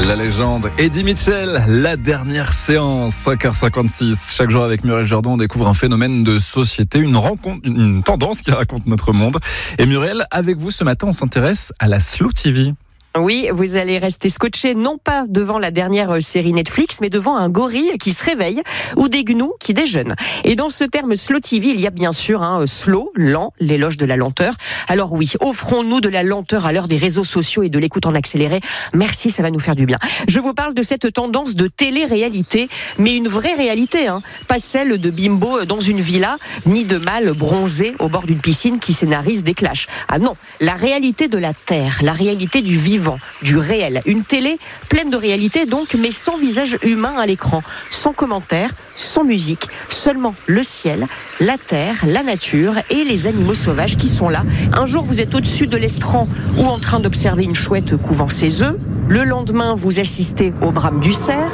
La légende Eddie Mitchell, la dernière séance, 5h56. Chaque jour avec Muriel Jourdan, on découvre un phénomène de société, une rencontre, une tendance qui raconte notre monde. Et Muriel, avec vous ce matin, on s'intéresse à la Slow TV. Oui, vous allez rester scotché non pas devant la dernière série Netflix, mais devant un gorille qui se réveille ou des gnous qui déjeunent. Et dans ce terme Slow TV, il y a bien sûr slow, lent, l'éloge de la lenteur. Alors oui, offrons-nous de la lenteur à l'heure des réseaux sociaux et de l'écoute en accéléré. Merci, ça va nous faire du bien. Je vous parle de cette tendance de télé-réalité, mais une vraie réalité, pas celle de bimbo dans une villa, ni de mâle bronzé au bord d'une piscine qui scénarise des clashs. Ah non, la réalité de la Terre, la réalité du vivant, du réel. Une télé pleine de réalité donc, mais sans visage humain à l'écran, sans commentaires, sans musique, seulement le ciel, la terre, la nature et les animaux sauvages qui sont là. Un jour vous êtes au-dessus de l'estran ou en train d'observer une chouette couvant ses œufs. Le lendemain vous assistez au brame du cerf,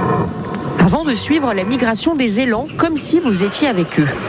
avant de suivre la migration des élans comme si vous étiez avec eux.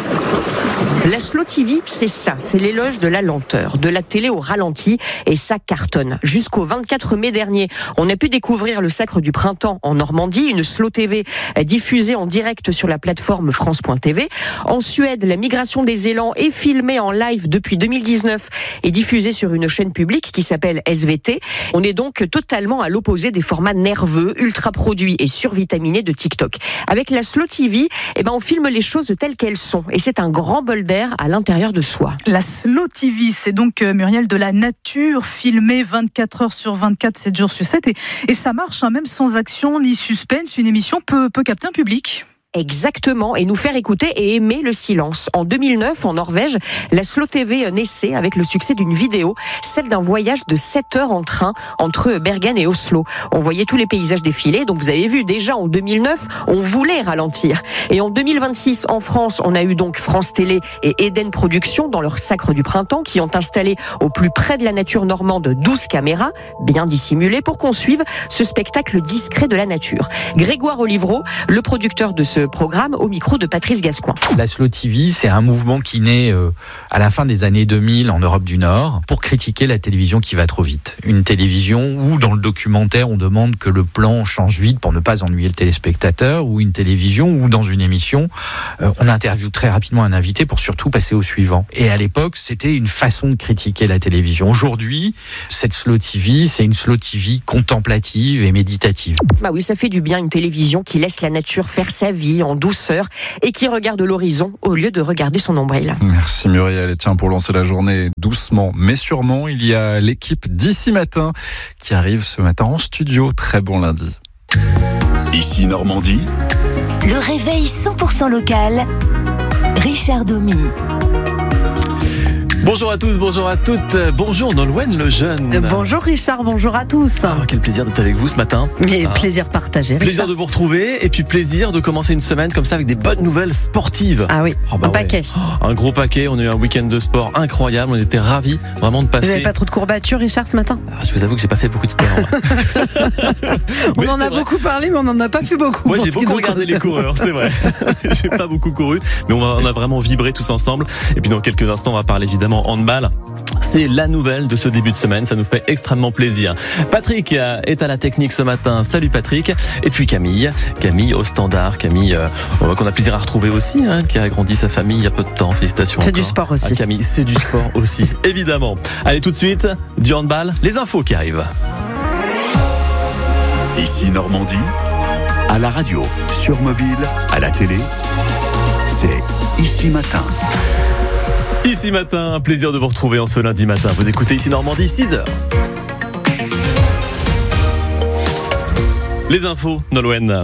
La Slow TV, c'est ça, c'est l'éloge de la lenteur, de la télé au ralenti, et ça cartonne. Jusqu'au 24 mai dernier, on a pu découvrir le Sacre du Printemps en Normandie, une Slow TV diffusée en direct sur la plateforme France.tv. En Suède, la migration des élans est filmée en live depuis 2019 et diffusée sur une chaîne publique qui s'appelle SVT. On est donc totalement à l'opposé des formats nerveux, ultra produits et survitaminés de TikTok. Avec la Slow TV, on filme les choses telles qu'elles sont, et c'est un grand bol d'air à l'intérieur de soi. La Slow TV, c'est donc, Muriel, de la nature filmée 24 heures sur 24, 7 jours sur 7, et ça marche, même sans action ni suspense. Une émission peut capter un public. Exactement, et nous faire écouter et aimer le silence. En 2009, en Norvège, la Slow TV naissait avec le succès d'une vidéo, celle d'un voyage de 7 heures en train entre Bergen et Oslo. On voyait tous les paysages défiler, donc vous avez vu, déjà en 2009, on voulait ralentir. Et en 2026, en France, on a eu donc France Télé et Eden Productions dans leur Sacre du Printemps qui ont installé au plus près de la nature normande 12 caméras, bien dissimulées, pour qu'on suive ce spectacle discret de la nature. Grégoire Olivreau, le producteur de ce programme, au micro de Patrice Gascoin. La Slow TV, c'est un mouvement qui naît à la fin des années 2000 en Europe du Nord pour critiquer la télévision qui va trop vite. Une télévision où, dans le documentaire, on demande que le plan change vite pour ne pas ennuyer le téléspectateur, ou une télévision où, dans une émission, on interviewe très rapidement un invité pour surtout passer au suivant. Et à l'époque, c'était une façon de critiquer la télévision. Aujourd'hui, cette Slow TV, c'est une Slow TV contemplative et méditative. Bah oui, ça fait du bien, une télévision qui laisse la nature faire sa vie en douceur et qui regarde l'horizon au lieu de regarder son nombril. Merci Muriel. Et tiens, pour lancer la journée doucement mais sûrement, il y a l'équipe d'Ici Matin qui arrive ce matin en studio. Très bon lundi. Ici Normandie. Le réveil 100% local. Richard Domy. Bonjour à tous, bonjour à toutes, bonjour Nolwenn Lejeune. Bonjour Richard, bonjour à tous. Quel plaisir d'être avec vous ce matin. Et plaisir partagé, Richard. Plaisir de vous retrouver, et puis plaisir de commencer une semaine comme ça avec des bonnes nouvelles sportives. Ah oui, un paquet. Un gros paquet, on a eu un week-end de sport incroyable, on était ravis vraiment de passer. Vous n'avez pas trop de courbatures, Richard, ce matin? Je vous avoue que j'ai pas fait beaucoup de sport. On en a beaucoup parlé, mais on n'en a pas fait beaucoup. Moi j'ai beaucoup regardé les coureurs, c'est vrai. J'ai pas beaucoup couru, mais on a vraiment vibré tous ensemble. Et puis dans quelques instants on va parler évidemment handball. C'est la nouvelle de ce début de semaine, ça nous fait extrêmement plaisir. Patrick est à la technique ce matin. Salut Patrick. Et puis Camille au standard. Camille, qu'on a plaisir à retrouver aussi, qui a agrandi sa famille il y a peu de temps. Félicitations. C'est encore du sport aussi. Camille, c'est du sport aussi, évidemment. Allez, tout de suite, du handball, les infos qui arrivent. Ici Normandie, à la radio, sur mobile, à la télé, c'est Ici Matin. Ici Matin, un plaisir de vous retrouver en ce lundi matin. Vous écoutez Ici Normandie, 6h. Les infos, Nolwenn.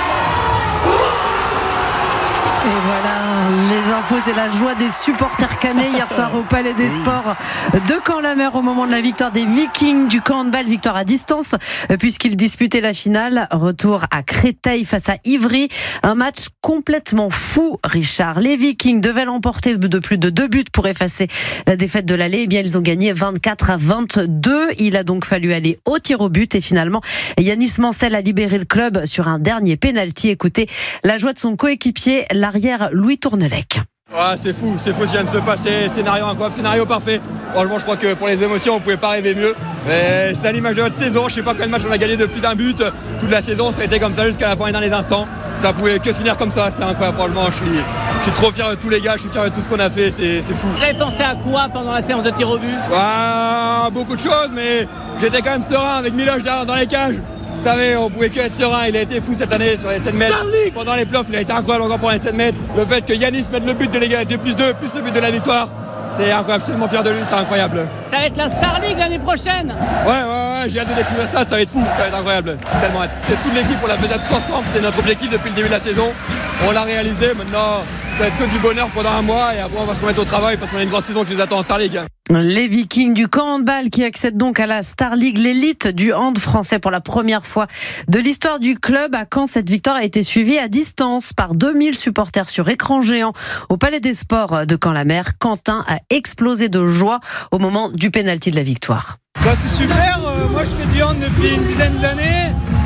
Et voilà, les infos, c'est la joie des supporters canets hier soir au Palais des Sports de Caen-la-Mer au moment de la victoire des Vikings du camp handball, victoire à distance puisqu'ils disputaient la finale. Retour à Créteil face à Ivry, un match complètement fou, Richard. Les Vikings devaient l'emporter de plus de 2 buts pour effacer la défaite de l'aller. Eh bien, ils ont gagné 24-22. Il a donc fallu aller au tir au but et finalement, Yanis Mansell a libéré le club sur un dernier pénalty. Écoutez la joie de son coéquipier, l'arrière Louis Tournelec. Ouais, c'est fou ce qui vient de se passer, scénario incroyable, scénario parfait. Franchement, je crois que pour les émotions, on pouvait pas rêver mieux. Mais c'est à l'image de notre saison, je sais pas quel match on a gagné de plus d'un but. Toute la saison, ça a été comme ça jusqu'à la fin et dans les instants. Ça pouvait que se finir comme ça, c'est incroyable. Franchement, je suis trop fier de tous les gars, je suis fier de tout ce qu'on a fait, c'est fou. Vous avez pensé à quoi pendant la séance de tir au but? Beaucoup de choses, mais j'étais quand même serein avec Miloš derrière dans les cages. Vous savez, on pouvait que être serein, il a été fou cette année sur les 7 mètres. Pendant les playoffs, il a été incroyable encore pour les 7 mètres. Le fait que Yanis mette le but de l'égalité plus 2, plus le but de la victoire, c'est incroyable, je suis tellement fier de lui, c'est incroyable. Ça va être la Star League l'année prochaine. Ouais, j'ai hâte de découvrir ça va être fou, ça va être incroyable. Tellement hâte. C'est toute l'équipe, on l'a fait tous ensemble, c'est notre objectif depuis le début de la saison. On l'a réalisé, maintenant ça va être que du bonheur pendant un mois et après on va se remettre au travail parce qu'on a une grosse saison qui nous attend en Star League. Les Vikings du camp handball qui accèdent donc à la Star League, l'élite du hand français pour la première fois de l'histoire du club. À Caen, cette victoire a été suivie à distance par 2000 supporters sur écran géant au Palais des Sports de Caen-la-Mer. Quentin a explosé de joie au moment du pénalty de la victoire. C'est super, moi je fais du hand depuis une dizaine d'années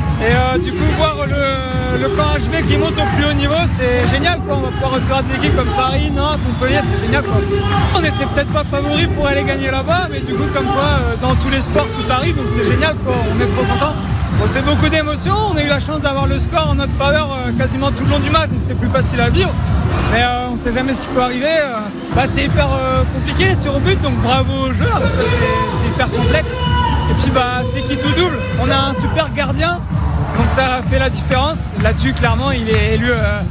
et du coup voir le camp HV qui monte au plus haut niveau, c'est génial quoi. On va pouvoir recevoir des équipes comme Paris, Nantes, Montpellier, c'est génial quoi. On n'était peut-être pas favoris pour aller gagner là-bas, mais du coup comme quoi dans tous les sports tout arrive, donc c'est génial quoi, on est trop contents. Bon, c'est beaucoup d'émotions, on a eu la chance d'avoir le score en notre faveur quasiment tout le long du match, donc c'est plus facile à vivre. Mais on ne sait jamais ce qui peut arriver. C'est hyper compliqué les tirs au but, donc bravo au jeu, ça c'est hyper complexe. Et puis c'est qui tout double. On a un super gardien, donc ça fait la différence. Là-dessus, clairement, il est élu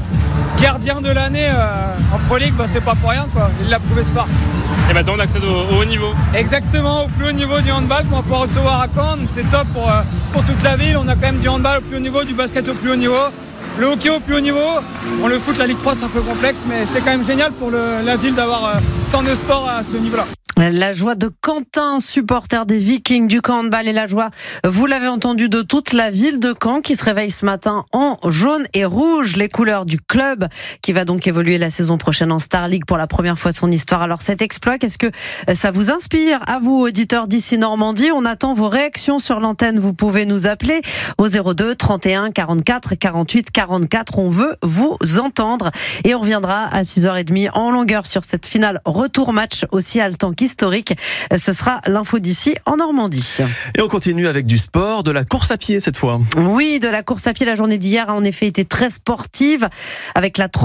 gardien de l'année en Pro League, c'est pas pour rien, quoi. Il l'a prouvé ce soir. Et maintenant on accède au haut niveau. Exactement, au plus haut niveau du handball qu'on va pouvoir recevoir à Caen, donc c'est top pour toute la ville. On a quand même du handball au plus haut niveau, du basket au plus haut niveau, le hockey au plus haut niveau. Bon, le foot, la Ligue 3 c'est un peu complexe, mais c'est quand même génial pour la ville d'avoir tant de sport à ce niveau-là. La joie de Quentin, supporter des Vikings du camp handball, et la joie, vous l'avez entendu, de toute la ville de Caen qui se réveille ce matin en jaune et rouge, les couleurs du club qui va donc évoluer la saison prochaine en Star League pour la première fois de son histoire. Alors cet exploit, qu'est-ce que ça vous inspire? À vous, auditeurs d'ici Normandie, on attend vos réactions sur l'antenne. Vous pouvez nous appeler au 02 31 44 48 44. On veut vous entendre et on reviendra à 6h30 en longueur sur cette finale retour match aussi haletant historique. Ce sera l'info d'ici en Normandie. Et on continue avec du sport, de la course à pied cette fois. Oui, de la course à pied. La journée d'hier a en effet été très sportive avec la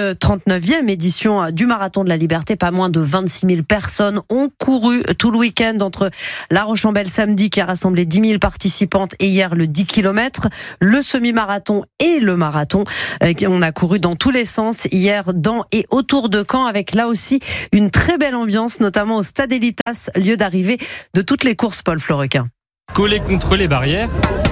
39e édition du Marathon de la Liberté. Pas moins de 26 000 personnes ont couru tout le week-end entre La Roche-en-Belle samedi qui a rassemblé 10 000 participantes et hier le 10 km, le semi-marathon et le marathon. On a couru dans tous les sens hier dans et autour de Caen avec là aussi une très belle ambiance, notamment au Stade Elitas, lieu d'arrivée de toutes les courses, Paul Florequin. Collé contre les barrières.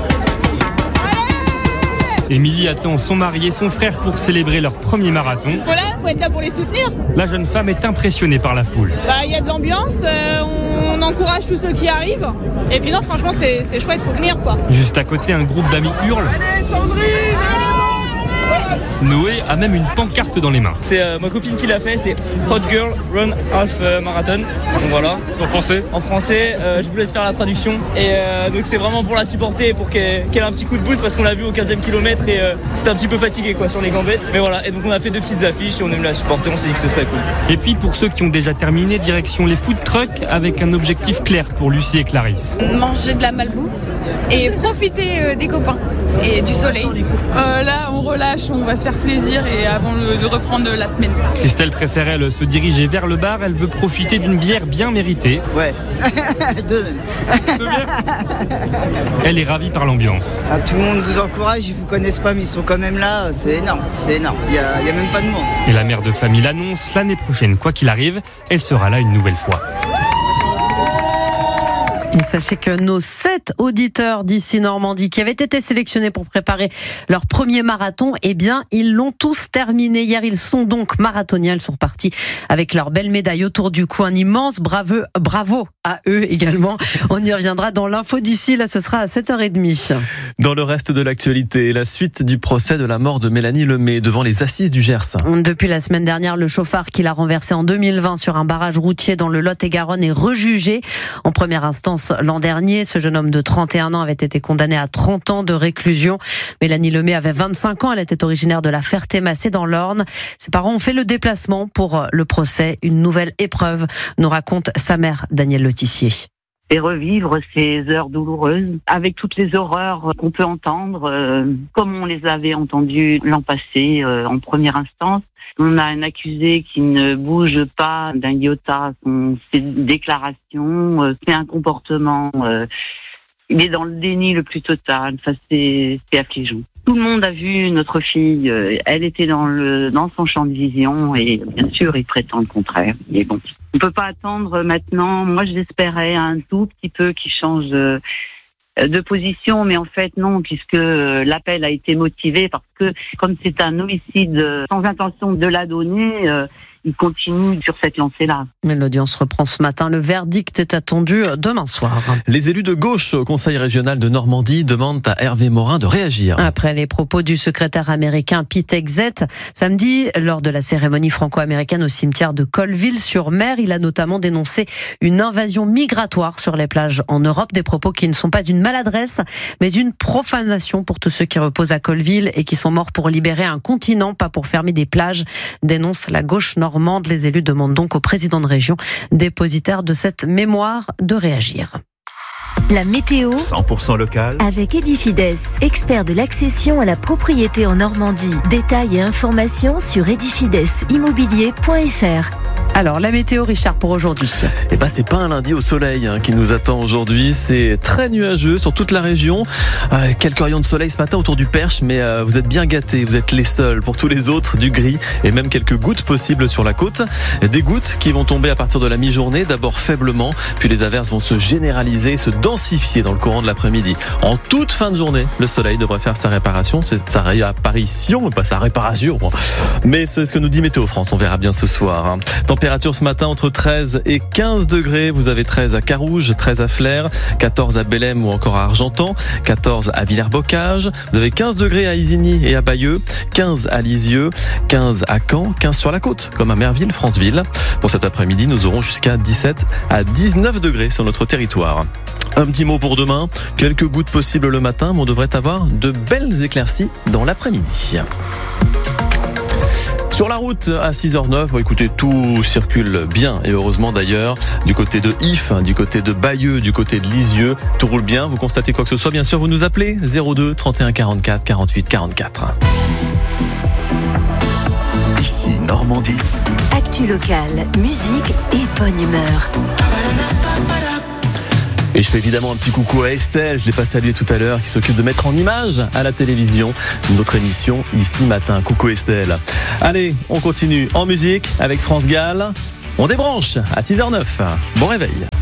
Émilie attend son mari et son frère pour célébrer leur premier marathon. Voilà, faut être là pour les soutenir. La jeune femme est impressionnée par la foule. Il y a de l'ambiance, on encourage tous ceux qui arrivent. Et puis non, franchement, c'est chouette, faut venir quoi. Juste à côté, un groupe d'amis hurle. Allez, Sandrine, allez. Noé a même une pancarte dans les mains. C'est ma copine qui l'a fait, c'est Hot Girl Run Half Marathon. Donc voilà. En français ? En français, je vous laisse faire la traduction. Et donc c'est vraiment pour la supporter, pour qu'elle ait un petit coup de boost parce qu'on l'a vu au 15e kilomètre et c'était un petit peu fatigué quoi sur les gambettes. Mais voilà, et donc on a fait 2 petites affiches et on aime la supporter, on s'est dit que ce serait cool. Et puis pour ceux qui ont déjà terminé, direction les food trucks avec un objectif clair pour Lucie et Clarisse. Manger de la malbouffe et profiter des copains et du soleil. Là on relâche, on va se faire plaisir et avant de reprendre la semaine. Christelle préfère elle se diriger vers le bar, elle veut profiter d'une bière bien méritée. Ouais, 2 même. Elle est ravie par l'ambiance. Tout le monde vous encourage, ils vous connaissent pas mais ils sont quand même là, c'est énorme, il y a même pas de mots. Et la mère de famille l'annonce, l'année prochaine, quoi qu'il arrive, elle sera là une nouvelle fois. Et sachez que nos 7 auditeurs d'ici Normandie qui avaient été sélectionnés pour préparer leur premier marathon, ils l'ont tous terminé hier. Ils sont donc marathoniens. Ils sont repartis avec leur belle médaille autour du cou. Un immense bravo à eux également. On y reviendra dans l'info d'ici. Là, ce sera à 7h30. Dans le reste de l'actualité, la suite du procès de la mort de Mélanie Lemay devant les assises du Gers. Depuis la semaine dernière, le chauffard qui l'a renversé en 2020 sur un barrage routier dans le Lot-et-Garonne est rejugé. En première instance l'an dernier, ce jeune homme de 31 ans avait été condamné à 30 ans de réclusion. Mélanie Lemay avait 25 ans, elle était originaire de la Ferté-Massé dans l'Orne. Ses parents ont fait le déplacement pour le procès. Une nouvelle épreuve, nous raconte sa mère Danielle Letissier. Et revivre ces heures douloureuses avec toutes les horreurs qu'on peut entendre, comme on les avait entendues l'an passé en première instance. On a un accusé qui ne bouge pas d'un iota son ses déclarations, c'est un comportement, il est dans le déni le plus total. Ça, c'est affligeant. Tout le monde a vu notre fille, elle était dans son champ de vision et bien sûr il prétend le contraire. Mais bon, on peut pas attendre maintenant. Moi j'espérais un tout petit peu qu'il change de position, mais en fait non, puisque l'appel a été motivé parce que comme c'est un homicide sans intention de la donner, il continue sur cette lancée-là. Mais l'audience reprend ce matin. Le verdict est attendu demain soir. Les élus de gauche au Conseil régional de Normandie demandent à Hervé Morin de réagir. Après les propos du secrétaire américain Pete Hegseth, samedi, lors de la cérémonie franco-américaine au cimetière de Colleville-sur-Mer, il a notamment dénoncé une invasion migratoire sur les plages en Europe. Des propos qui ne sont pas une maladresse, mais une profanation pour tous ceux qui reposent à Colleville et qui sont morts pour libérer un continent, pas pour fermer des plages, dénonce la gauche normande. Les élus demandent donc au président de région, dépositaire de cette mémoire, de réagir. La météo 100% local avec Edifides, expert de l'accession à la propriété en Normandie. Détails et informations sur edifidesimmobilier.fr. Alors, la météo, Richard, pour aujourd'hui. Eh ben, c'est pas un lundi au soleil qui nous attend aujourd'hui. C'est très nuageux sur toute la région. Quelques rayons de soleil ce matin autour du Perche, mais vous êtes bien gâtés. Vous êtes les seuls. Pour tous les autres, du gris et même quelques gouttes possibles sur la côte. Des gouttes qui vont tomber à partir de la mi-journée, d'abord faiblement, puis les averses vont se généraliser, se densifier dans le courant de l'après-midi. En toute fin de journée, le soleil devrait faire sa réparation. C'est sa réapparition, pas sa réparation. Mais c'est ce que nous dit Météo France. On verra bien ce soir. Température ce matin entre 13 et 15 degrés. Vous avez 13 à Carouge, 13 à Flers, 14 à Bellem ou encore à Argentan, 14 à Villers-Bocage. Vous avez 15 degrés à Isigny et à Bayeux, 15 à Lisieux, 15 à Caen, 15 sur la côte, comme à Merville, Franceville. Pour cet après-midi, nous aurons jusqu'à 17 à 19 degrés sur notre territoire. Un petit mot pour demain. Quelques gouttes possibles le matin, mais on devrait avoir de belles éclaircies dans l'après-midi. Sur la route à 6h09, écoutez, tout circule bien et heureusement d'ailleurs. Du côté de If, du côté de Bayeux, du côté de Lisieux, tout roule bien. Vous constatez quoi que ce soit, bien sûr, vous nous appelez 02 31 44 48 44. Ici Normandie. Actu locale, musique et bonne humeur. Et je fais évidemment un petit coucou à Estelle, je l'ai pas salué tout à l'heure, qui s'occupe de mettre en image à la télévision notre émission Ici Matin. Coucou Estelle. Allez, on continue en musique avec France Gall. On débranche à 6h09. Bon réveil.